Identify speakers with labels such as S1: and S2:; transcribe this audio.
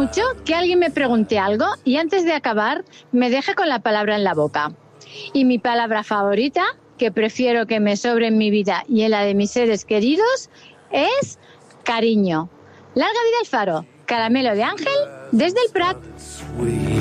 S1: mucho que alguien me pregunte algo y antes de acabar me deje con la palabra en la boca. Y mi palabra favorita, que prefiero que me sobre en mi vida y en la de mis seres queridos, es cariño. Larga vida al Faro. Caramelo de Ángel desde el Prat.